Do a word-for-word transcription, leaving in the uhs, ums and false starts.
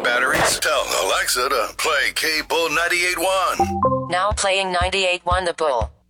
cheap batteries? Tell Alexa to play K-Bull ninety-eight point one. Now playing ninety-eight point one The Bull.